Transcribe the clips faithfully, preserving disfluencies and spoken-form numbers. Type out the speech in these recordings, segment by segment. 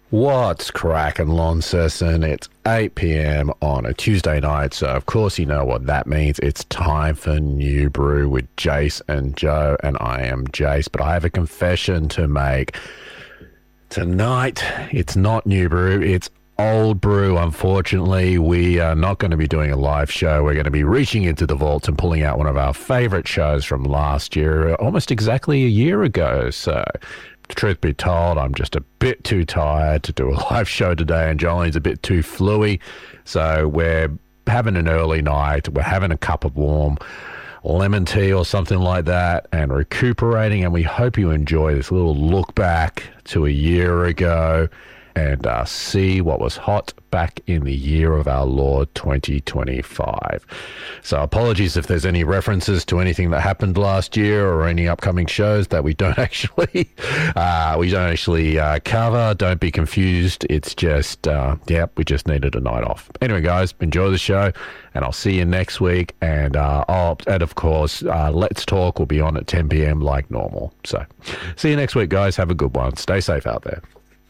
What's cracking, Launceston? It's eight p.m. on a Tuesday night, so of course you know what that means. It's time for New Brew with Jace and Joe, and I am Jace, but I have a confession to make. Tonight, it's not New Brew, it's Old Brew. Unfortunately, we are not going to be doing a live show. We're going to be reaching into the vaults and pulling out one of our favourite shows from last year, almost exactly a year ago, so... Truth be told, I'm just a bit too tired to do a live show today, and Jolene's a bit too fluey. So we're having an early night. We're having a cup of warm lemon tea or something like that and recuperating. And we hope you enjoy this little look back to a year ago and uh, see what was hot back in the year of our Lord twenty twenty-five. So apologies if there's any references to anything that happened last year or any upcoming shows that we don't actually uh, we don't actually uh, cover. Don't be confused. It's just, uh, yeah, we just needed a night off. Anyway, guys, enjoy the show, and I'll see you next week. And, uh, oh, and of course, uh, Let's Talk will be on at ten p.m. like normal. So see you next week, guys. Have a good one. Stay safe out there.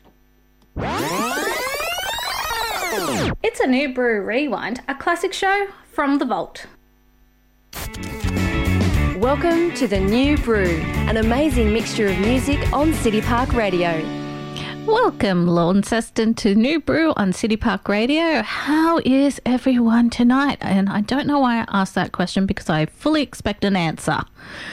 It's a New Brew Rewind, a classic show from the vault. Welcome to the New Brew, an amazing mixture of music on City Park Radio. Welcome, Launceston, to New Brew on City Park Radio. How is everyone tonight? And I don't know why I asked that question because I fully expect an answer.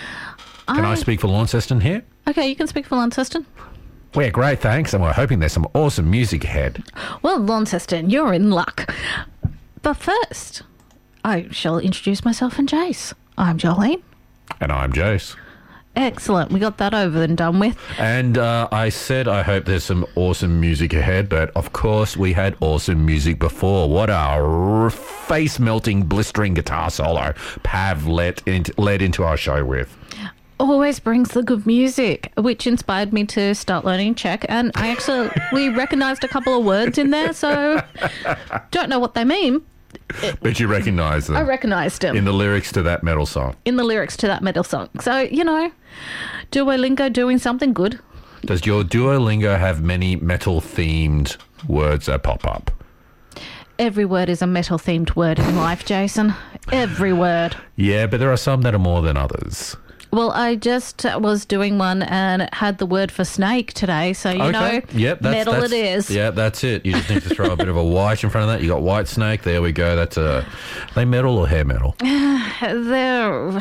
Can I, I speak for Launceston here? Okay, you can speak for Launceston. We're great, thanks, and we're hoping there's some awesome music ahead. Well, Launceston, you're in luck. But first, I shall introduce myself and Jace. I'm Jolene. And I'm Jace. Excellent. We got that over and done with. And uh, I said I hope there's some awesome music ahead, but of course we had awesome music before. What a r- face-melting, blistering guitar solo Pav led, in- led into our show with. Always brings the good music, which inspired me to start learning Czech, and I actually we recognised a couple of words in there, so don't know what they mean. But you recognise them. I recognised them. In the lyrics to that metal song. In the lyrics to that metal song. So, you know, Duolingo doing something good. Does your Duolingo have many metal-themed words that pop up? Every word is a metal-themed word in life, Jason. Every word. Yeah, but there are some that are more than others. Well, I just was doing one and it had the word for snake today, so you okay. know, yep, that's, metal that's, it is. Yeah, that's it. You just need to throw a bit of a white in front of that. You got white snake. There we go. That's a. Are they metal or hair metal? They're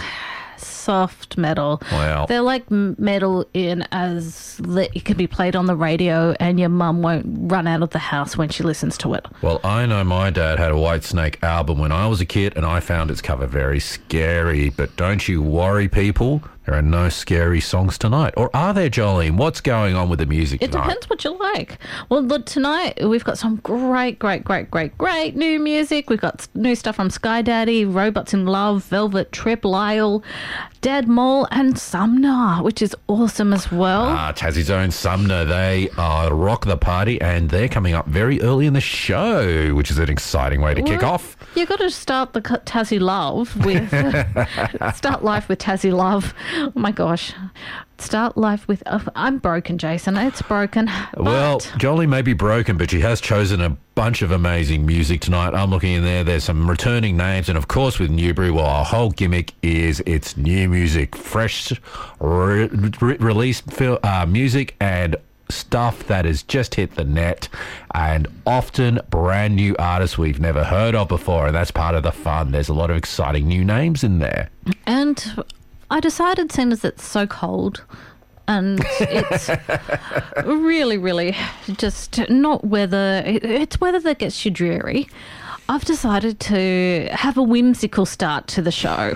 soft metal. Wow. They're like metal in as that it can be played on the radio and your mum won't run out of the house when she listens to it. Well, I know my dad had a Whitesnake album when I was a kid and I found its cover very scary. But don't you worry, people. There are no scary songs tonight. Or are there, Jolene? What's going on with the music It tonight? depends what you like. Well, look, tonight we've got some great, great, great, great, great new music. We've got new stuff from Sky Daddy, Robots in Love, Velvet Trip, Lyle, Dead Mole, and Sumner, which is awesome as well. Ah, Tassie's own Sumner. They uh, rock the party, and they're coming up very early in the show, which is an exciting way to well, kick off. You've got to start the Tassie Love with... start life with Tassie Love. Oh, my gosh. Start life with... Uh, I'm broken, Jason. It's broken. Well, but... Jolie may be broken, but she has chosen a bunch of amazing music tonight. I'm looking in there. There's some returning names. And, of course, with New Brew, well, our whole gimmick is it's new music, fresh re- re- released fil- uh, music and stuff that has just hit the net, and often brand new artists we've never heard of before, and that's part of the fun. There's a lot of exciting new names in there. And I decided, seeing as it's so cold and it's really, really just not weather, it's weather that gets you dreary, I've decided to have a whimsical start to the show.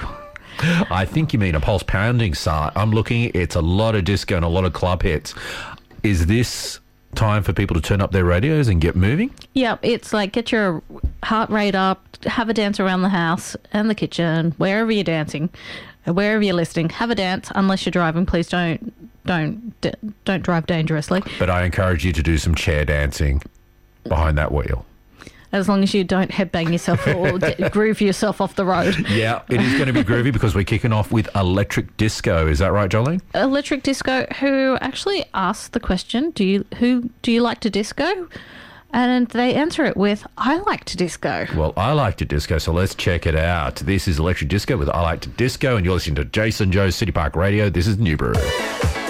I think you mean a pulse pounding start. I'm looking, it's a lot of disco and a lot of club hits. Is this time for people to turn up their radios and get moving? Yeah, it's like get your heart rate up, have a dance around the house and the kitchen, wherever you're dancing, wherever you're listening. Have a dance. Unless you're driving, please don't don't don't drive dangerously. But I encourage you to do some chair dancing behind that wheel. as long as you don't headbang yourself or get, groove yourself off the road. Yeah, it is going to be groovy because we're kicking off with Electric Disco. Is that right, Jolene? Electric Disco, who actually asked the question, "Do you who do you like to disco?" And they answer it with, "I like to disco." Well, I like to disco, so let's check it out. This is Electric Disco with I Like to Disco, and you're listening to Jason Joe's City Park Radio. This is New Brew.